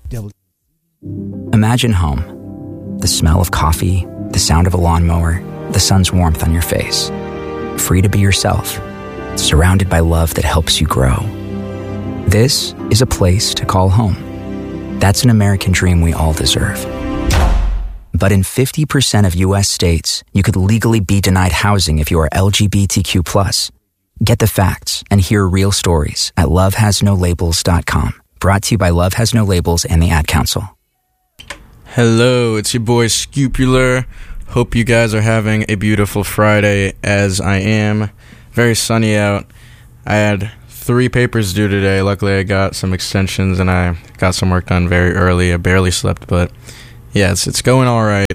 Imagine home. The smell of coffee, the sound of a lawnmower, the sun's warmth on your face. Free to be yourself, surrounded by love that helps you grow. This is a place to call home. That's an American dream we all deserve. But in 50% of U.S. states, you could legally be denied housing if you are LGBTQ+. Get the facts and hear real stories at lovehasnolabels.com. Brought to you by Love Has No Labels and the Ad Council. Hello, it's your boy Scupular. Hope you guys are having a beautiful Friday, as I am. Very sunny out. I had 3 papers due today. Luckily, I got some extensions and I got some work done very early. I barely slept, but yeah, it's going all right.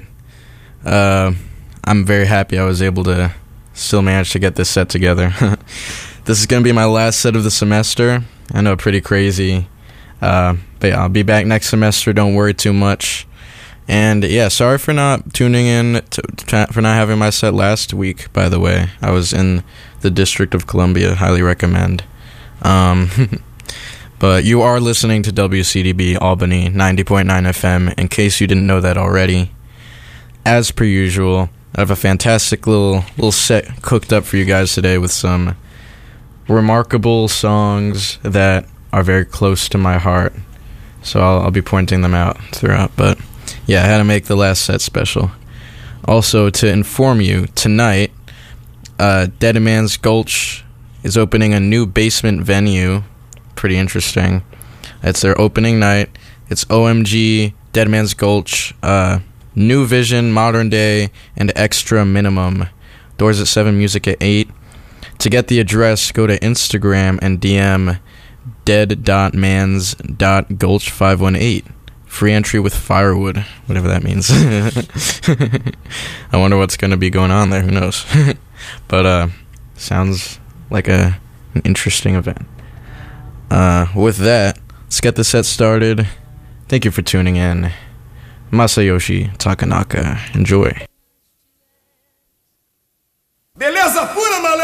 I'm very happy I was able to still manage to get this set together. This is going to be my last set of the semester. I know, pretty crazy. But yeah, I'll be back next semester. Don't worry too much. And yeah, sorry for not tuning in, for not having my set last week, by the way. I was in the District of Columbia. Highly recommend. But you are listening to WCDB Albany 90.9 FM, in case you didn't know that already. As per usual, I have a fantastic little set cooked up for you guys today with some remarkable songs that are very close to my heart. So I'll be pointing them out throughout. But yeah, I had to make the last set special. Also, to inform you, tonight, Dead Man's Gulch is opening a new basement venue. Pretty interesting. It's their opening night. It's OMG, Dead Man's Gulch, New Vision, Modern Day, and Extra Minimum. Doors at 7, music at 8. To get the address, go to Instagram and DM dead.mans.gulch518. Free entry with firewood, whatever that means. I wonder what's going to be going on there. Who knows? But sounds like an interesting event. With that, let's get the set started. Thank you for tuning in. Masayoshi Takanaka. Enjoy.